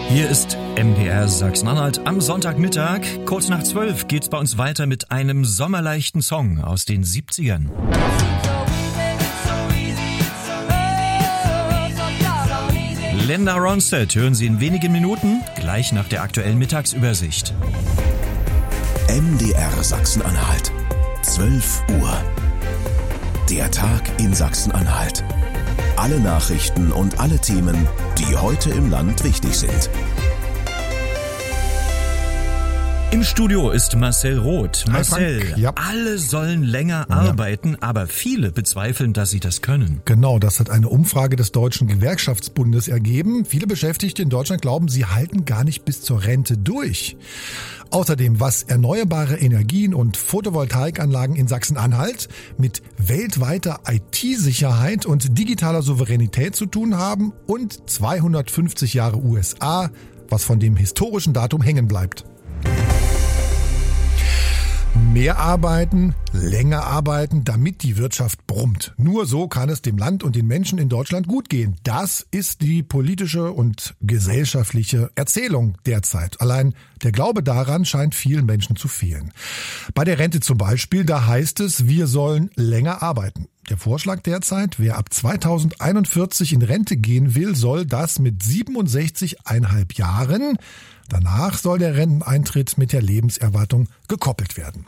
Hier ist MDR Sachsen-Anhalt am Sonntagmittag. Kurz nach 12 geht's bei uns weiter mit einem sommerleichten Song aus den 70ern. Linda Ronstadt hören Sie in wenigen Minuten, gleich nach der aktuellen Mittagsübersicht. MDR Sachsen-Anhalt, 12 Uhr. Der Tag in Sachsen-Anhalt. Alle Nachrichten und alle Themen, die heute im Land wichtig sind. Im Studio ist Marcel Roth. Marcel, ja. Alle sollen länger arbeiten, aber viele bezweifeln, dass sie das können. Genau, das hat eine Umfrage des Deutschen Gewerkschaftsbundes ergeben. Viele Beschäftigte in Deutschland glauben, sie halten gar nicht bis zur Rente durch. Außerdem, was erneuerbare Energien und Photovoltaikanlagen in Sachsen-Anhalt mit weltweiter IT-Sicherheit und digitaler Souveränität zu tun haben und 250 Jahre USA, was von dem historischen Datum hängen bleibt. Mehr arbeiten, länger arbeiten, damit die Wirtschaft brummt. Nur so kann es dem Land und den Menschen in Deutschland gut gehen. Das ist die politische und gesellschaftliche Erzählung derzeit. Allein der Glaube daran scheint vielen Menschen zu fehlen. Bei der Rente zum Beispiel, da heißt es, wir sollen länger arbeiten. Der Vorschlag derzeit, wer ab 2041 in Rente gehen will, soll das mit 67,5 Jahren. Danach soll der Renteneintritt mit der Lebenserwartung gekoppelt werden.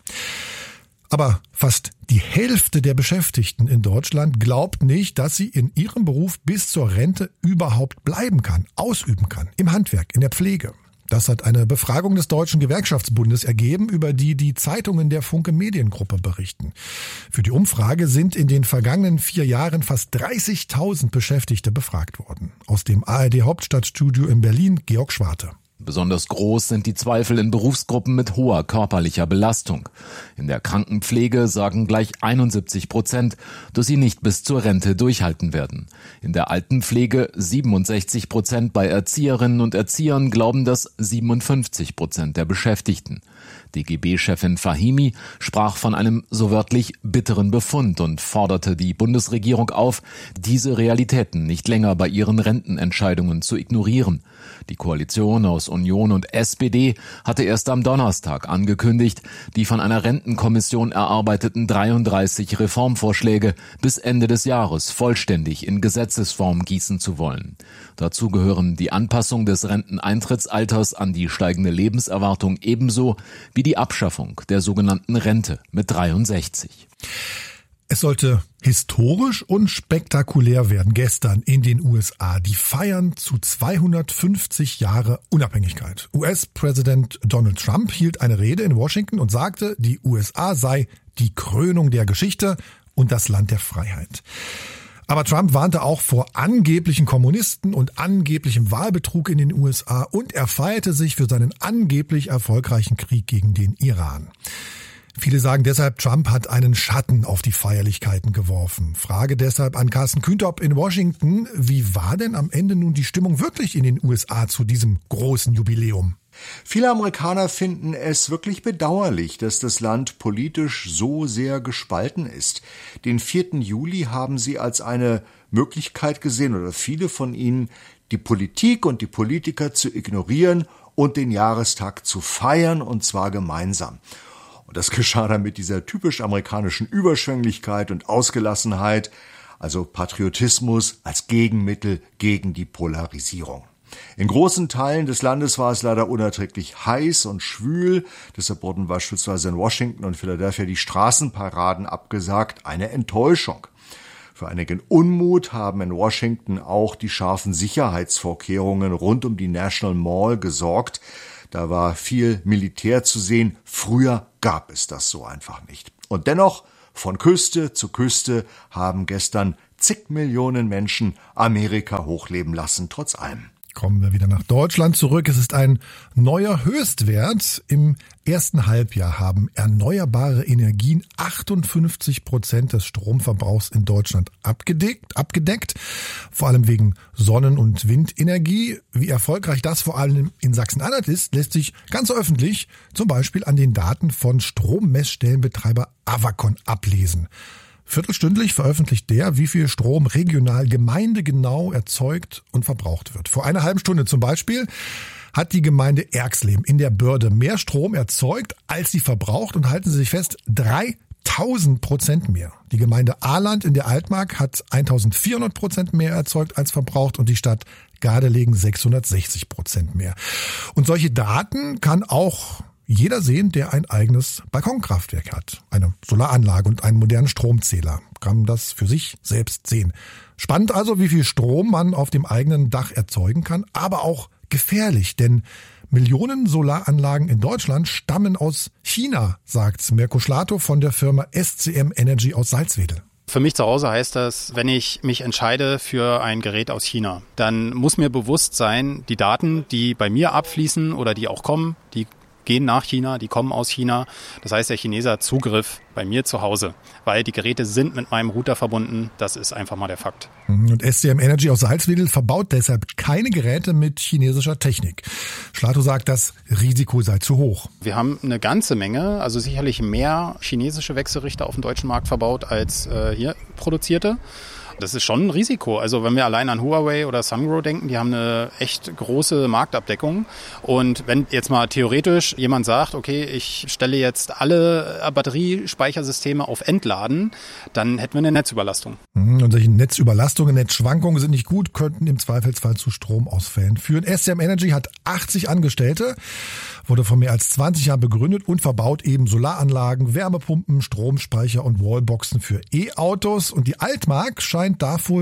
Aber fast die Hälfte der Beschäftigten in Deutschland glaubt nicht, dass sie in ihrem Beruf bis zur Rente überhaupt bleiben kann, ausüben kann, im Handwerk, in der Pflege. Das hat eine Befragung des Deutschen Gewerkschaftsbundes ergeben, über die die Zeitungen der Funke Mediengruppe berichten. Für die Umfrage sind in den vergangenen 4 Jahren fast 30.000 Beschäftigte befragt worden. Aus dem ARD Hauptstadtstudio in Berlin, Georg Schwarte. Besonders groß sind die Zweifel in Berufsgruppen mit hoher körperlicher Belastung. In der Krankenpflege sagen gleich 71%, dass sie nicht bis zur Rente durchhalten werden. In der Altenpflege 67%, bei Erzieherinnen und Erziehern glauben das 57% der Beschäftigten. DGB-Chefin Fahimi sprach von einem so wörtlich bitteren Befund und forderte die Bundesregierung auf, diese Realitäten nicht länger bei ihren Rentenentscheidungen zu ignorieren. Die Koalition aus Union und SPD hatte erst am Donnerstag angekündigt, die von einer Rentenkommission erarbeiteten 33 Reformvorschläge bis Ende des Jahres vollständig in Gesetzesform gießen zu wollen. Dazu gehören die Anpassung des Renteneintrittsalters an die steigende Lebenserwartung ebenso wie die Abschaffung der sogenannten Rente mit 63. Es sollte historisch und spektakulär werden gestern in den USA. Die feiern zu 250 Jahre Unabhängigkeit. US-Präsident Donald Trump hielt eine Rede in Washington und sagte, die USA sei die Krönung der Geschichte und das Land der Freiheit. Aber Trump warnte auch vor angeblichen Kommunisten und angeblichem Wahlbetrug in den USA und er feierte sich für seinen angeblich erfolgreichen Krieg gegen den Iran. Viele sagen deshalb, Trump hat einen Schatten auf die Feierlichkeiten geworfen. Frage deshalb an Carsten Küntop in Washington. Wie war denn am Ende nun die Stimmung wirklich in den USA zu diesem großen Jubiläum? Viele Amerikaner finden es wirklich bedauerlich, dass das Land politisch so sehr gespalten ist. Den 4. Juli haben sie als eine Möglichkeit gesehen, oder viele von ihnen, die Politik und die Politiker zu ignorieren und den Jahrestag zu feiern, und zwar gemeinsam. Und das geschah dann mit dieser typisch amerikanischen Überschwänglichkeit und Ausgelassenheit, also Patriotismus als Gegenmittel gegen die Polarisierung. In großen Teilen des Landes war es leider unerträglich heiß und schwül. Deshalb wurden beispielsweise in Washington und Philadelphia die Straßenparaden abgesagt. Eine Enttäuschung. Für einigen Unmut haben in Washington auch die scharfen Sicherheitsvorkehrungen rund um die National Mall gesorgt. Da war viel Militär zu sehen. Früher gab es das so einfach nicht. Und dennoch, von Küste zu Küste haben gestern zig Millionen Menschen Amerika hochleben lassen, trotz allem. Kommen wir wieder nach Deutschland zurück. Es ist ein neuer Höchstwert. Im ersten Halbjahr haben erneuerbare Energien 58% des Stromverbrauchs in Deutschland abgedeckt. Vor allem wegen Sonnen- und Windenergie. Wie erfolgreich das vor allem in Sachsen-Anhalt ist, lässt sich ganz öffentlich zum Beispiel an den Daten von Strommessstellenbetreiber Avacon ablesen. Viertelstündlich veröffentlicht der, wie viel Strom regional gemeindegenau erzeugt und verbraucht wird. Vor einer halben Stunde zum Beispiel hat die Gemeinde Erxleben in der Börde mehr Strom erzeugt, als sie verbraucht, und halten Sie sich fest, 3000% mehr. Die Gemeinde Ahland in der Altmark hat 1400% mehr erzeugt als verbraucht und die Stadt Gardelegen 660% mehr. Und solche Daten kann auch jeder sehen, der ein eigenes Balkonkraftwerk hat, eine Solaranlage und einen modernen Stromzähler. Kann das für sich selbst sehen. Spannend also, wie viel Strom man auf dem eigenen Dach erzeugen kann, aber auch gefährlich, denn Millionen Solaranlagen in Deutschland stammen aus China, sagt Mirko Schlato von der Firma SCM Energy aus Salzwedel. Für mich zu Hause heißt das, wenn ich mich entscheide für ein Gerät aus China, dann muss mir bewusst sein, die Daten, die bei mir abfließen oder die auch kommen, die gehen nach China, die kommen aus China. Das heißt, der Chinese hat Zugriff bei mir zu Hause, weil die Geräte sind mit meinem Router verbunden. Das ist einfach mal der Fakt. Und SCM Energy aus Salzwedel verbaut deshalb keine Geräte mit chinesischer Technik. Schlato sagt, das Risiko sei zu hoch. Wir haben eine ganze Menge, also sicherlich mehr chinesische Wechselrichter auf dem deutschen Markt verbaut als hier produzierte. Das ist schon ein Risiko. Also wenn wir allein an Huawei oder Sungrow denken, die haben eine echt große Marktabdeckung. Und wenn jetzt mal theoretisch jemand sagt, okay, ich stelle jetzt alle Batteriespeichersysteme auf Entladen, dann hätten wir eine Netzüberlastung. Und solche Netzüberlastungen, Netzschwankungen sind nicht gut, könnten im Zweifelsfall zu Stromausfällen führen. SCM Energy hat 80 Angestellte, wurde vor mehr als 20 Jahren begründet und verbaut eben Solaranlagen, Wärmepumpen, Stromspeicher und Wallboxen für E-Autos. Und die Altmark scheint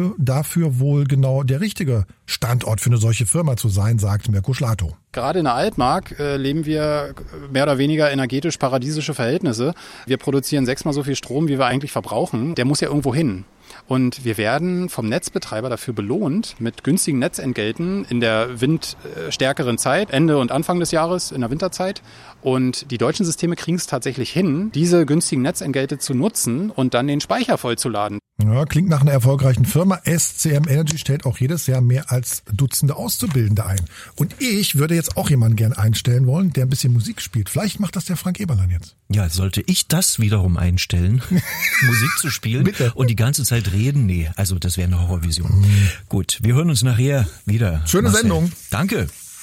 dafür wohl genau der richtige Standort für eine solche Firma zu sein, sagt Mirko Schlato. Gerade in der Altmark leben wir mehr oder weniger energetisch paradiesische Verhältnisse. Wir produzieren 6-mal so viel Strom, wie wir eigentlich verbrauchen. Der muss ja irgendwo hin. Und wir werden vom Netzbetreiber dafür belohnt mit günstigen Netzentgelten in der windstärkeren Zeit, Ende und Anfang des Jahres, in der Winterzeit. Und die deutschen Systeme kriegen es tatsächlich hin, diese günstigen Netzentgelte zu nutzen und dann den Speicher vollzuladen. Ja, klingt nach einer erfolgreichen Firma. SCM Energy stellt auch jedes Jahr mehr als Dutzende Auszubildende ein. Und ich würde jetzt auch jemanden gern einstellen wollen, der ein bisschen Musik spielt. Vielleicht macht das der Frank Eberlein jetzt. Ja, sollte ich das wiederum einstellen, Musik zu spielen Bitte. Und die ganze Zeit reden? Nee, also das wäre eine Horrorvision. Gut, wir hören uns nachher wieder. Schöne Marcel. Sendung. Danke.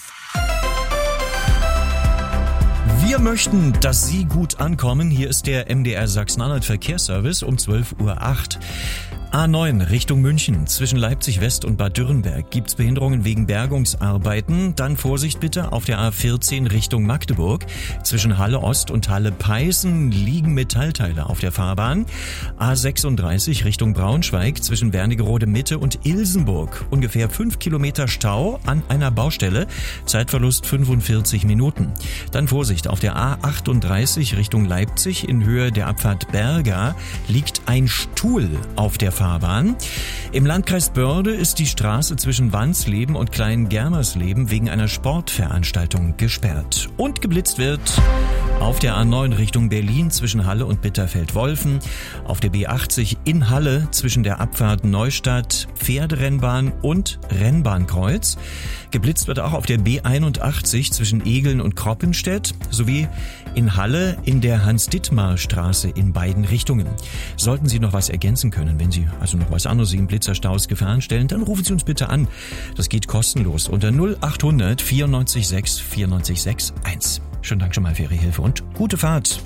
Wir möchten, dass Sie gut ankommen. Hier ist der MDR Sachsen-Anhalt Verkehrsservice um 12:08 Uhr. A9 Richtung München. Zwischen Leipzig West und Bad Dürrenberg gibt's Behinderungen wegen Bergungsarbeiten. Dann Vorsicht bitte auf der A14 Richtung Magdeburg. Zwischen Halle Ost und Halle Peißen liegen Metallteile auf der Fahrbahn. A36 Richtung Braunschweig. Zwischen Wernigerode Mitte und Ilsenburg. Ungefähr 5 Kilometer Stau an einer Baustelle. Zeitverlust 45 Minuten. Dann Vorsicht auf der A38 Richtung Leipzig. In Höhe der Abfahrt Berga liegt ein Stuhl auf der Fahrbahn. Im Landkreis Börde ist die Straße zwischen Wansleben und Klein-Germersleben wegen einer Sportveranstaltung gesperrt. Und geblitzt wird auf der A9 Richtung Berlin zwischen Halle und Bitterfeld-Wolfen, auf der B80 in Halle zwischen der Abfahrt Neustadt, Pferderennbahn und Rennbahnkreuz. Geblitzt wird auch auf der B81 zwischen Egeln und Kroppenstedt sowie in Halle in der Hans-Dittmar-Straße in beiden Richtungen. Sollten Sie noch was ergänzen können, wenn Sie also noch was anderes im Blitzerstaus Gefahren stellen, dann rufen Sie uns bitte an. Das geht kostenlos unter 0800 94 6 94 6 1. Schönen Dank schon mal für Ihre Hilfe und gute Fahrt.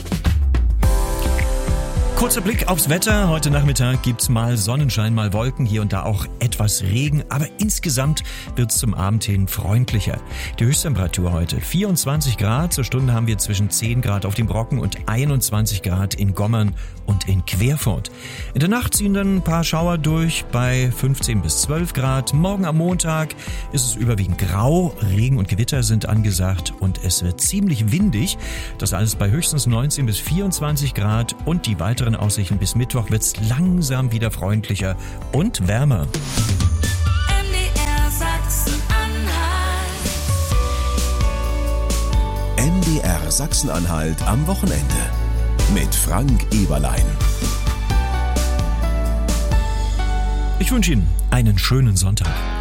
Kurzer Blick aufs Wetter. Heute Nachmittag gibt's mal Sonnenschein, mal Wolken, hier und da auch etwas Regen. Aber insgesamt wird's zum Abend hin freundlicher. Die Höchsttemperatur heute 24 Grad. Zur Stunde haben wir zwischen 10 Grad auf dem Brocken und 21 Grad in Gommern und in Querfurt. In der Nacht ziehen dann ein paar Schauer durch bei 15 bis 12 Grad. Morgen am Montag ist es überwiegend grau. Regen und Gewitter sind angesagt und es wird ziemlich windig. Das alles bei höchstens 19 bis 24 Grad und die weiteren Aussichten bis Mittwoch wird's langsam wieder freundlicher und wärmer. MDR Sachsen-Anhalt. MDR Sachsen-Anhalt am Wochenende mit Frank Eberlein. Ich wünsche Ihnen einen schönen Sonntag.